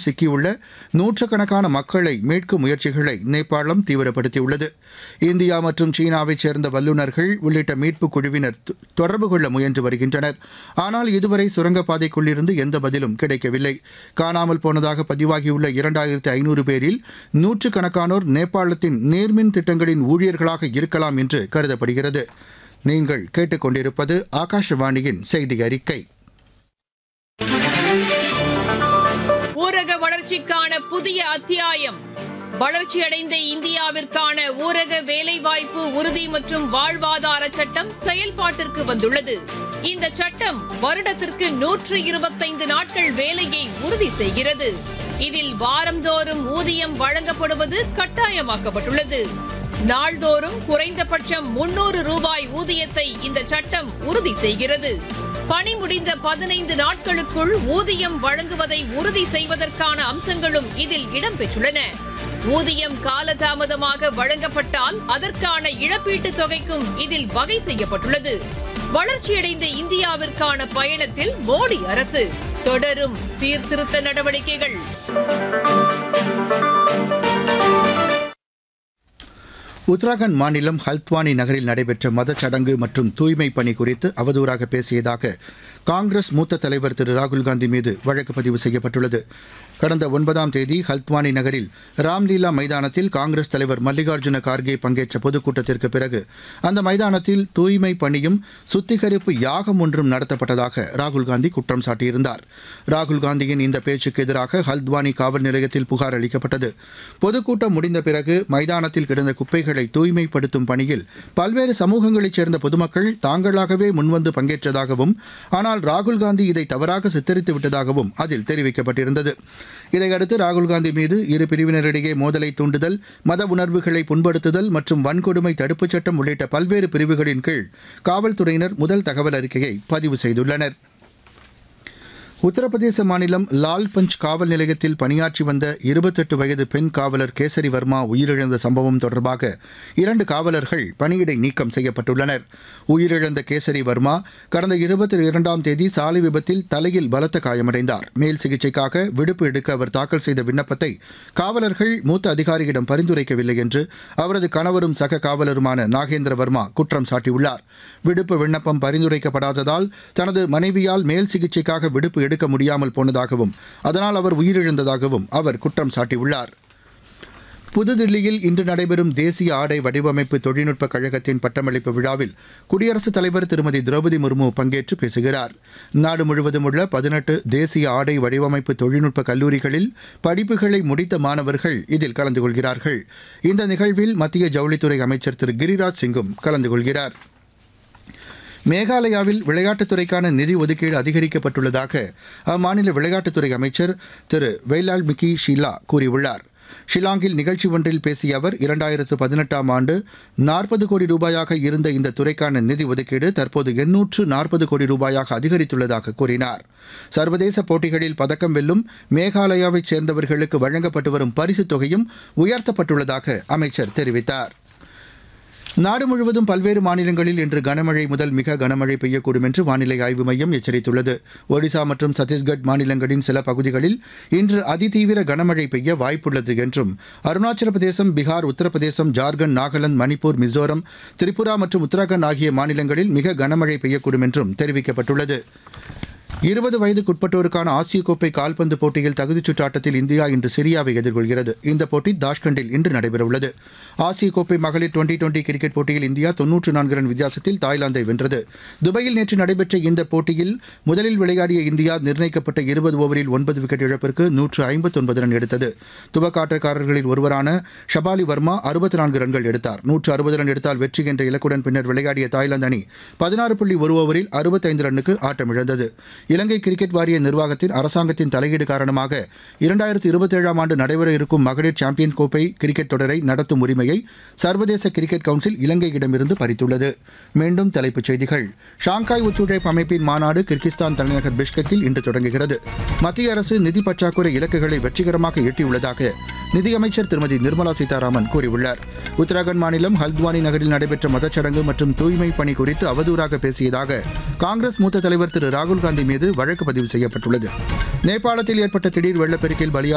சிக்கியுள்ள நூற்றுக்கணக்கான மக்களை மீட்கும் முயற்சிகளை நேபாளம் தீவிரப்படுத்தியுள்ளது. இந்தியா மற்றும் சீனாவைச் சேர்ந்த வல்லுநர்கள் உள்ளிட்ட மீட்புக் குழுவினர் தொடர்பு கொள்ள முயன்று வருகின்றனர். ஆனால் இதுவரை சுரங்கப்பாதைக்குள்ளிருந்து எந்த பதிலும் கிடைக்கவில்லை. காணாமல் போனதாக பதிவாகியுள்ள 2500 பேரில் நூற்றுக்கணக்கானோர் நேபாளத்தின் நீர்மின் திட்டங்களின் ஊழியர்களாக இருக்கலாம் என்று கருதப்படுகிறது. நீங்கள் கேட்டுக்கொண்டிருப்பது ஆகாஷவாணியின் செய்தி அறிக்கை. ஊரக வளர்ச்சிக்கான புதிய அத்தியாயம். வளர்ச்சியடைந்த இந்தியாவிற்கான ஊரக வேலைவாய்ப்பு உறுதி மற்றும் வாழ்வாதார சட்டம் செயல்பாட்டிற்கு வந்துள்ளது. இந்த சட்டம் வருடத்திற்கு 125 நாட்கள் வேலையை உறுதி செய்கிறது. இதில் வாரந்தோறும் ஊதியம் வழங்கப்படுவது கட்டாயமாக்கப்பட்டுள்ளது. நாள்தோறும் குறைந்தபட்சம் 300 ரூபாய் ஊதியத்தை இந்த சட்டம் உறுதி செய்கிறது. பணி முடிந்த 15 நாட்களுக்குள் ஊதியம் வழங்குவதை உறுதி செய்வதற்கான அம்சங்களும் இதில் இடம்பெற்றுள்ளன. ஊதியம் காலதாமதமாக வழங்கப்பட்டால் அதற்கான இழப்பீட்டுத் தொகைக்கும் இதில் வகை செய்யப்பட்டுள்ளது. வளர்ச்சியடைந்த இந்தியாவிற்கான பயணத்தில் மோடி அரசு தொடரும் சீர்திருத்த நடவடிக்கைகள். உத்தராகண்ட் மாநிலம் ஹல்த்வானி நகரில் நடைபெற்ற மதச்சடங்கு மற்றும் தூய்மை பணி குறித்து அவதூறாக பேசியதாக காங்கிரஸ் மூத்த தலைவர் திரு ராகுல்காந்தி மீது வழக்கு பதிவு செய்யப்பட்டுள்ளது. கடந்த 9ஆம் தேதி ஹல்த்வானி நகரில் ராம்லீலா மைதானத்தில் காங்கிரஸ் தலைவர் மல்லிகார்ஜுன கார்கே பங்கேற்ற பொதுக்கூட்டத்திற்கு பிறகு அந்த மைதானத்தில் தூய்மை பணியும் சுத்திகரிப்பு யாகம் ஒன்றும் நடத்தப்பட்டதாக ராகுல்காந்தி குற்றம் சாட்டியிருந்தார். ராகுல்காந்தியின் இந்த பேச்சுக்கு எதிராக ஹல்த்வானி காவல் நிலையத்தில் புகார் அளிக்கப்பட்டது. பொதுக்கூட்டம் முடிந்த பிறகு மைதானத்தில் கிடந்த குப்பைகளை தூய்மைப்படுத்தும் பணியில் பல்வேறு சமூகங்களைச் சேர்ந்த பொதுமக்கள் தாங்களாகவே முன்வந்து பங்கேற்றதாகவும், ஆனால் ராகுல்காந்தி இதை தவறாக சித்தரித்து விட்டதாகவும் அதில் தெரிவிக்கப்பட்டிருந்தது. இதையடுத்து ராகுல்காந்தி மீது இரு பிரிவினரிடையே மோதலை தூண்டுதல், மத உணர்வுகளை புண்படுத்துதல் மற்றும் வன்கொடுமை தடுப்புச் சட்டம் உள்ளிட்ட பல்வேறு பிரிவுகளின் கீழ் காவல்துறையினர் முதல் தகவல் அறிக்கையை பதிவு செய்துள்ளனர். உத்தரப்பிரதேச மாநிலம் லால்பஞ்ச் காவல் நிலையத்தில் பணியாற்றி வந்த 28 வயது பெண் காவலர் கேசரி வர்மா உயிரிழந்த சம்பவம் தொடர்பாக 2 காவலர்கள் பணியிடை நீக்கம் செய்யப்பட்டுள்ளனர். உயிரிழந்த கேசரி வர்மா கடந்த 22ஆம் தேதி சாலை விபத்தில் தலையில் பலத்த காயமடைந்தார். மேல் சிகிச்சைக்காக விடுப்பு எடுக்க அவர் தாக்கல் செய்த விண்ணப்பத்தை காவலர்கள் மூத்த அதிகாரியிடம் பரிந்துரைக்கவில்லை என்று அவரது கணவரும் சக காவலருமான நாகேந்திர வர்மா குற்றம் சாட்டியுள்ளார். விடுப்பு விண்ணப்பம் பரிந்துரைக்கப்படாததால் தனது மனைவியால் மேல் சிகிச்சைக்காக விடுப்பு எடுக்க முடியாமல் போனதாகவும் அதனால் அவர் உயிரிழந்ததாகவும் அவர் குற்றம் சாட்டியுள்ளார். புதுதில்லியில் இன்று நடைபெறும் தேசிய ஆடை வடிவமைப்பு தொழில்நுட்ப கழகத்தின் பட்டமளிப்பு விழாவில் குடியரசுத் தலைவர் திருமதி திரௌபதி முர்மு பங்கேற்று பேசுகிறார். நாடு முழுவதும் உள்ள 18 தேசிய ஆடை வடிவமைப்பு தொழில்நுட்ப கல்லூரிகளில் படிப்புகளை முடித்த மாணவர்கள் இதில் கலந்து கொள்கிறார்கள். இந்த நிகழ்வில் மத்திய ஜவுளித்துறை அமைச்சர் திரு கிரிராஜ் சிங்கும் கலந்து கொள்கிறார். மேகாலயாவில் விளையாட்டுத்துறைக்கான நிதி ஒதுக்கீடு அதிகரிக்கப்பட்டுள்ளதாக அம்மாநில விளையாட்டுத்துறை அமைச்சர் திரு வெய்லால் மிக்கி ஷிலா கூறியுள்ளார். ஷில்லாங்கில் நிகழ்ச்சி ஒன்றில் பேசிய அவர் 2018ஆம் ஆண்டு 40 கோடி ரூபாயாக இருந்த இந்த துறைக்கான நிதி ஒதுக்கீடு தற்போது 840 கோடி ரூபாயாக அதிகரித்துள்ளதாக கூறினார். சர்வதேச போட்டிகளில் பதக்கம் வெல்லும் மேகாலயாவைச் சேர்ந்தவர்களுக்கு வழங்கப்பட்டு வரும் பரிசுத் தொகையும் உயர்த்தப்பட்டுள்ளதாக அமைச்சர் தெரிவித்தார். நாடு முழுவதும் பல்வேறு மாநிலங்களில் இன்று கனமழை முதல் மிக கனமழை பெய்யக்கூடும் என்று வானிலை ஆய்வு மையம் எச்சரித்துள்ளது. ஒடிசா மற்றும் சத்தீஸ்கட் மாநிலங்களின் சில பகுதிகளில் இன்று அதிதீவிர கனமழை பெய்ய வாய்ப்புள்ளது என்றும், அருணாச்சல பிரதேசம், பீகார், உத்தரப்பிரதேசம், ஜார்க்கண்ட், நாகாலாந்து, மணிப்பூர், மிசோரம், திரிபுரா மற்றும் உத்தராகண்ட் ஆகிய மாநிலங்களில் மிக கனமழை பெய்யக்கூடும் என்றும் தெரிவிக்கப்பட்டுள்ளது. 20 வயதுக்குட்பட்டோருக்கான ஆசிய கோப்பை கால்பந்து போட்டியில் தகுதிச் சுற்று ஆட்டத்தில் இந்தியா இன்று சிரியாவை எதிர்கொள்கிறது. இந்த போட்டி தாஷ்கண்டில் இன்று நடைபெறவுள்ளது. ஆசிய கோப்பை மகளிர் 2020 கிரிக்கெட் போட்டியில் இந்தியா 94 ரன் வித்தியாசத்தில் தாய்லாந்தை வென்றது. துபாயில் நேற்று நடைபெற்ற இந்த போட்டியில் முதலில் விளையாடிய இந்தியா நிர்ணயிக்கப்பட்ட 20 ஓவரில் 9 விக்கெட் இழப்பிற்கு 159 ரன் எடுத்தது. துவக்க ஆட்டக்காரர்களில் ஒருவரான ஷபாலி வர்மா 64 ரன்கள் எடுத்தார். 160 ரன் எடுத்தால் வெற்றி என்ற இலக்குடன் பின்னர் விளையாடிய தாய்லாந்து அணி 16.1 ஓவரில் 65 ரன்னுக்கு ஆட்டமிழந்தது. இலங்கை கிரிக்கெட் வாரிய நிர்வாகத்தின் அரசாங்கத்தின் தலையீடு காரணமாக 2027ஆம் ஆண்டு நடைபெற இருக்கும் மகளிர் சாம்பியன் கோப்பை கிரிக்கெட் தொடரை நடத்தும் உரிமையை சர்வதேச கிரிக்கெட் கவுன்சில் இலங்கையிடமிருந்து பறித்துள்ளது. மீண்டும் தலைப்புச் செய்திகள். ஷாங்காய் ஒத்துழைப்பு அமைப்பின் மாநாடு கிர்கிஸ்தான் தலைநகர் பிஷ்கெக்கில் இன்று தொடங்குகிறது. மத்திய அரசு நிதி பற்றாக்குறை இலக்குகளை வெற்றிகரமாக எட்டியுள்ளதாக நிதியமைச்சர் திருமதி நிர்மலா சீதாராமன் கூறியுள்ளார். உத்தராகண்ட் மாநிலம் ஹல்த்வானி நகரில் நடைபெற்ற மதச்சடங்கு மற்றும் தூய்மை பணி குறித்து அவதூறாக பேசியதாக காங்கிரஸ் மூத்த தலைவர் திரு ராகுல்காந்தி மீது வழக்கு பதிவு செய்யப்பட்டுள்ளது. நேபாளத்தில் ஏற்பட்ட திடீர் வெள்ளப்பெருக்கில் பலியான